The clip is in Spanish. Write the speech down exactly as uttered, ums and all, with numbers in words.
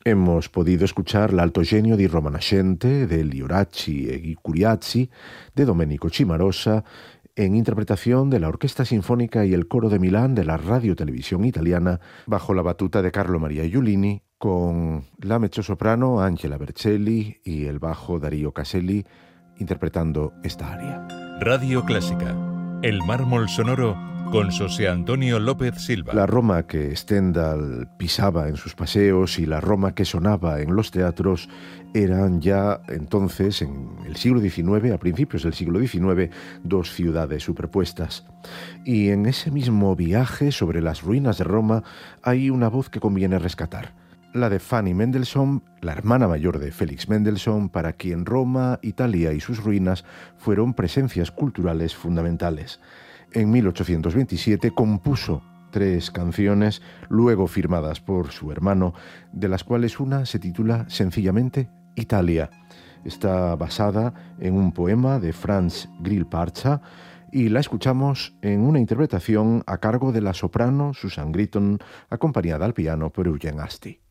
Hemos podido escuchar l'Alto Genio di Roma Nascente, de Lioraci e Curiazzi, de Domenico Cimarosa, en interpretación de la Orquesta Sinfónica y el Coro de Milán de la Radio Televisión Italiana, bajo la batuta de Carlo Maria Iullini, con la mezzosoprano Angela Bercelli y el bajo Darío Caselli, interpretando esta aria. Radio Clásica, el mármol sonoro con José Antonio López Silva. La Roma que Stendhal pisaba en sus paseos y la Roma que sonaba en los teatros eran ya entonces, en el siglo diecinueve, a principios del siglo diecinueve, dos ciudades superpuestas. Y en ese mismo viaje sobre las ruinas de Roma hay una voz que conviene rescatar. La de Fanny Mendelssohn, la hermana mayor de Félix Mendelssohn, para quien Roma, Italia y sus ruinas fueron presencias culturales fundamentales. En mil ochocientos veintisiete compuso tres canciones, luego firmadas por su hermano, de las cuales una se titula sencillamente Italia. Está basada en un poema de Franz Grillparzer y la escuchamos en una interpretación a cargo de la soprano Susan Gritton, acompañada al piano por Eugene Asti.